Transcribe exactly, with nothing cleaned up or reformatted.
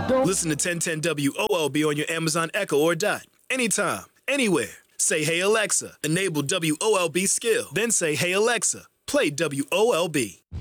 Listen to ten ten W O L B on your Amazon Echo or Dot. Anytime, anywhere. Say, hey, Alexa, enable W O L B skill. Then say, hey, Alexa, play W O L B.